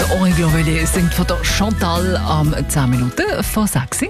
Henri Glovellier singt von der Chantal am 10 Minuten vor 6.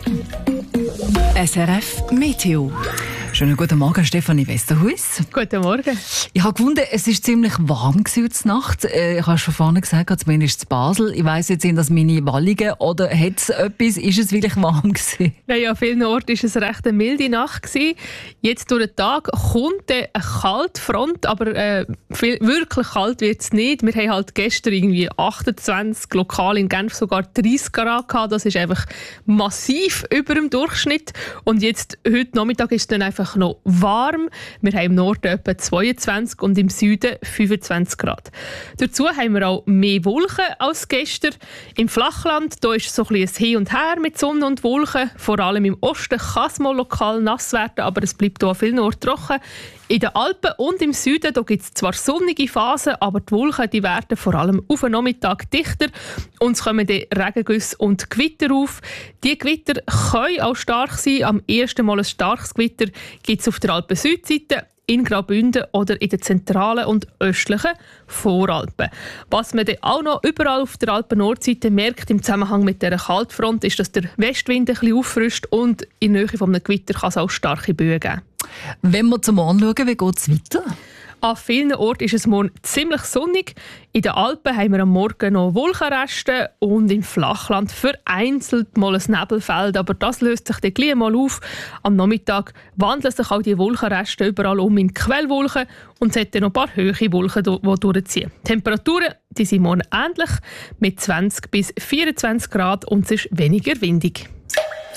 SRF Meteo. Schönen guten Morgen, Stefanie Westerhuis. Guten Morgen. Ich habe gefunden, es war ziemlich warm heute Nacht. Ich habe schon vorne gesagt, zumindest in Basel. Ich weiss jetzt, sind das meine Wallungen oder hat es etwas? Ist es wirklich warm gewesen? Nein, an vielen Orten war es recht eine milde Nacht gewesen. Jetzt durch den Tag kommt eine kalte Front, aber wirklich kalt wird es nicht. Wir haben halt gestern irgendwie 28, lokal in Genf sogar 30 Grad gehabt. Das ist einfach massiv über dem Durchschnitt. Und jetzt, heute Nachmittag ist es dann einfach noch warm. Wir haben im Norden etwa 22 und im Süden 25 Grad. Dazu haben wir auch mehr Wolken als gestern. Im Flachland da ist so ein bisschen ein Hin und Her mit Sonne und Wolken. Vor allem im Osten kann es mal lokal nass werden, aber es bleibt hier an vielen Orten trocken. In den Alpen und im Süden gibt es zwar sonnige Phasen, aber die Wolken die werden vor allem auf den Nachmittag dichter und es kommen dann Regengüsse und Gewitter auf. Die Gewitter können auch stark sein. Am ersten Mal ein starkes Gewitter gibt es auf der Alpen-Südseite, in Graubünden oder in den zentralen und östlichen Voralpen. Was man dann auch noch überall auf der Alpen-Nordseite merkt im Zusammenhang mit dieser Kaltfront, ist, dass der Westwind ein bisschen auffrischt und in der Nähe von einem Gewitter kann es auch starke Böen geben. Wenn wir zum Morgen schauen, wie geht es weiter? An vielen Orten ist es morgen ziemlich sonnig. In den Alpen haben wir am Morgen noch Wolkenreste und im Flachland vereinzelt mal ein Nebelfeld. Aber das löst sich dann gleich mal auf. Am Nachmittag wandeln sich auch die Wolkenreste überall um in Quellwolken und es hat dann noch ein paar hohe Wolken, die durchziehen. Die Temperaturen die sind morgen ähnlich mit 20 bis 24 Grad und es ist weniger windig.